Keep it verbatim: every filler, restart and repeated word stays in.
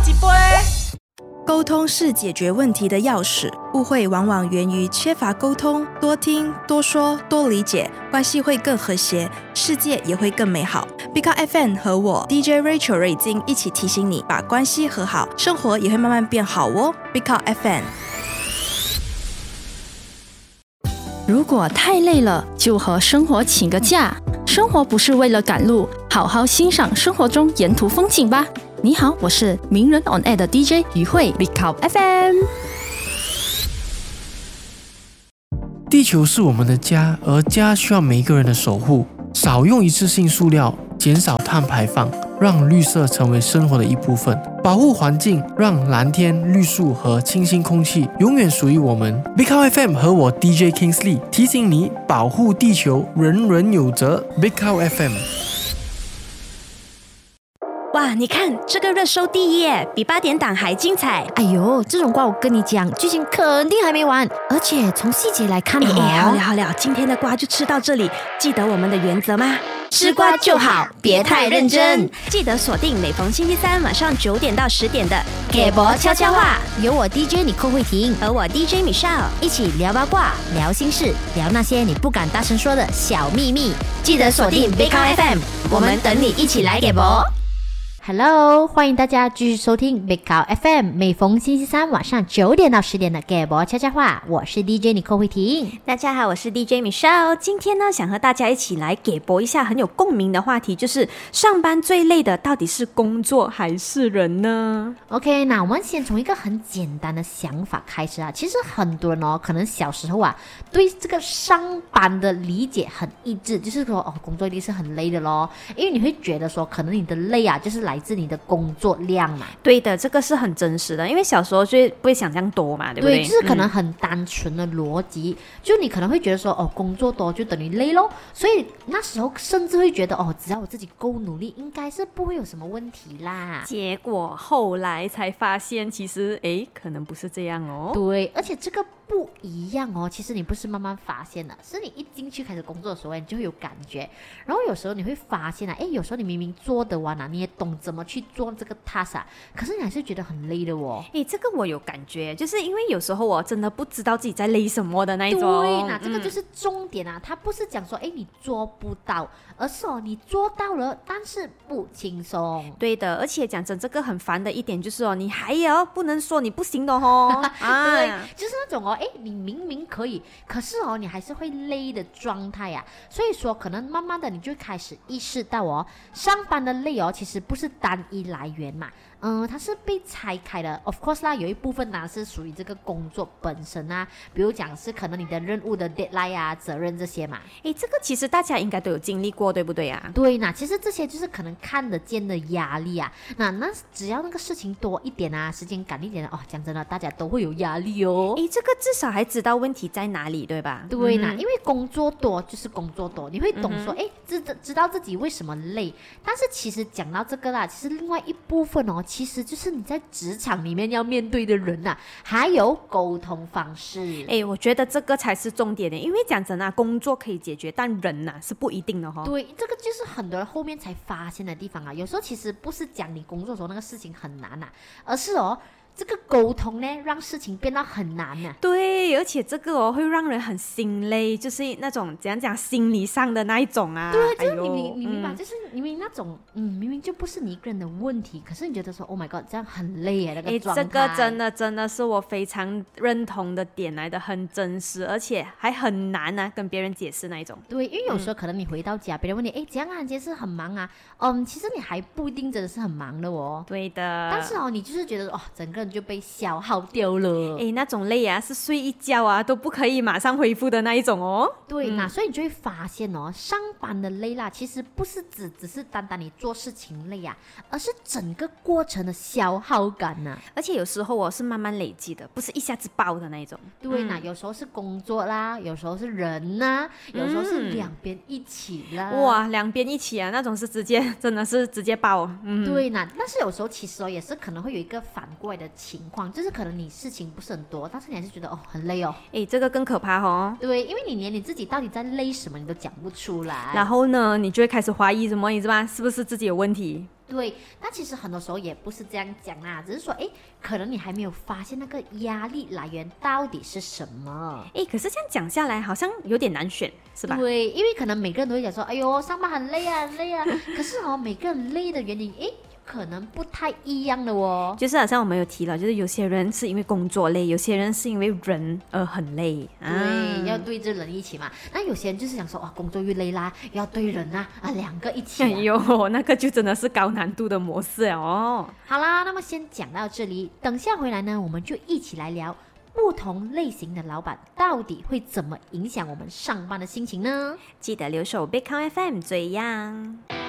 一杯。 沟通是解决问题的钥匙，误会往往源于缺乏沟通。多听、多说、多理解，关系会更和谐，世界也会更美好。Big Up F M 和我 D J Rachel 瑞金一起提醒你，把关系和好，生活也会慢慢变好哦。Big Up F M。 如果太累了，就和生活请个假。生活不是为了赶路，好好欣赏生活中沿途风景吧。你好，我是名人 on air 的 D J 于慧 Big Up F M。 地球是我们的家，而家需要每一个人的守护。少用一次性塑料，减少碳排放，让绿色成为生活的一部分。保护环境，让蓝天、绿树和清新空气永远属于我们。Big Up F M 和我 D J Kingsley 提醒你，保护地球，人人有责。Big Up F M。 哇，你看这个热搜第一耶，比八点档还精彩。 哎呦，这种瓜我跟你讲，剧情肯定还没完，而且从细节来看， 哎哎，好了好了，今天的瓜就吃到这里。记得我们的原则吗？ 吃瓜就好，别太认真。 记得锁定每逢星期三晚上九点到十点的给博悄悄话，有我 D J 你寇慧婷和我 D J Michelle 一起聊八卦、聊心事、聊那些你不敢大声说的小秘密。记得锁定 Big Up F M， 我们等你一起来给博。Hello， 欢迎大家继续收听 Big Up F M， 每逢星期三晚上九点到十点的给博悄悄话，我是 D J 你寇慧婷。 大家好，我是 D J Michelle。今天呢，想和大家一起来给博一下很有共鸣的话题，就是上班最累的到底是工作还是人呢 ？OK， 那我们先从一个很简单的想法开始啊。其实很多人哦，可能小时候啊，对这个上班的理解很一致，就是说哦，工作一定是很累的咯，因为你会觉得说，可能你的累啊，就是来来自你的工作量嘛。 对的，这个是很真实的，因为小时候就不会想这样多嘛，对不对？ 对，就是可能很单纯的逻辑、嗯、就你可能会觉得说哦，工作多就等于累咯，所以那时候甚至会觉得哦，只要我自己够努力，应该是不会有什么问题啦。 结果后来才发现，其实诶，可能不是这样哦。 对，而且这个不一样哦，其实你不是慢慢发现的，是你一进去开始工作的时候，你就会有感觉。然后有时候你会发现啊，哎，有时候你明明做得完啊，你也懂怎么去做这个 task 啊，可是你还是觉得很累的哦。 哎，这个我有感觉，就是因为有时候我真的不知道自己在累什么的那一种。 对，那这个就是重点啊，它不是讲说哎你做不到，而是哦你做到了，但是不轻松。 对的，而且讲真，这个很烦的一点就是哦，你还要不能说你不行的哦。 对，就是那种哦。哎，你明明可以，可是哦，你还是会累的状态啊。所以说，可能慢慢的你就开始意识到哦，上班的累哦，其实不是单一来源嘛。嗯，它是被拆开的 ，of course 啦，有一部分呢是属于这个工作本身啊，比如讲是可能你的任务的 deadline 啊、责任这些嘛。 诶，这个其实大家应该都有经历过，对不对啊？ 对，那其实这些就是可能看得见的压力啊。那那只要那个事情多一点啊，时间赶一点哦，讲真的，大家都会有压力哦。 诶，这个至少还知道问题在哪里，对吧？ 对呢、嗯，因为工作多就是工作多，你会懂说，诶，知知道自己为什么累。但是其实讲到这个啦，其实另外一部分哦。其实就是你在职场里面要面对的人啊，还有沟通方式。 哎，我觉得这个才是重点的，因为讲真啊，工作可以解决，但人呐、啊、是不一定的哈、哦。 对，这个就是很多人后面才发现的地方啊。有时候其实不是讲你工作的时候那个事情很难啊，而是哦。这个沟通呢，让事情变得很难呢、啊。 对，而且这个哦，会让人很心累，就是那种怎样讲心理上的那一种啊。 对，就是你明、哎、你明白、 嗯， 就是明明那种嗯，明明就不是你一个人的问题，可是你觉得说 ，Oh my God， 这样很累啊，那个状态。 这个真的真的是我非常认同的点来的，很真实，而且还很难啊，跟别人解释那一种。 对，因为有时候可能你回到家，别、嗯、人问你，哎，怎样啊？你今天是很忙啊？嗯，其实你还不一定真的是很忙的哦。 对的。 但是哦，你就是觉得哦，整个。就被消耗掉了。 哎，那种累啊，是睡一觉啊都不可以马上恢复的那一种哦。 对，嗯、那所以你就会发现哦，上班的累啦，其实不是只只是单单你做事情累啊，而是整个过程的消耗感呐、啊。 而且有时候我、哦、是慢慢累积的，不是一下子爆的那一种。 对，那、嗯、有时候是工作啦，有时候是人呐、啊，有时候是两边一起啦。 嗯、哇，两边一起啊，那种是直接真的是直接爆。嗯， 对，那但是有时候其实哦也是可能会有一个反过来的。 情况，就是可能你事情不是很多，但是你还是觉得哦很累哦。 诶，这个更可怕哦。 对，因为你连你自己到底在累什么你都讲不出来， 然后呢，你就会开始怀疑什么，你知道吗？是不是自己有问题？ 对，但其实很多时候也不是这样讲啦，只是说，哎，可能你还没有发现那个压力来源到底是什么。 哎，可是这样讲下来，好像有点难选，是吧？ 对，因为可能每个人都会讲说，哎呦，上班很累啊，很累啊。可是哦，每个人累的原因，哎，可能不太一样的哦。 就是好像我们有提了，就是有些人是因为工作累，有些人是因为人而很累。 对， 啊、 要对着人一起嘛。那有些人就是想说，哇，工作越累啦，要对人啊，啊，两个一起、啊。 哎呦，那个就真的是高难度的模式哦。 好啦，那么先讲到这里，等下回来呢，我们就一起来聊不同类型的老板到底会怎么影响我们上班的心情呢？ 记得留守 Big Count F M 最样。